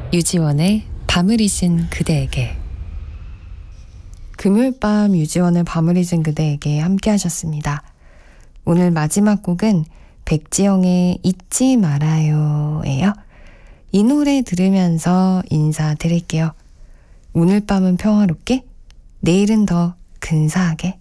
유지원의 밤을 잊은 그대에게. 금요일 밤 유지원의 밤을 잊은 그대에게 함께 하셨습니다. 오늘 마지막 곡은 백지영의 잊지 말아요예요. 이 노래 들으면서 인사드릴게요. 오늘 밤은 평화롭게, 내일은 더 근사하게.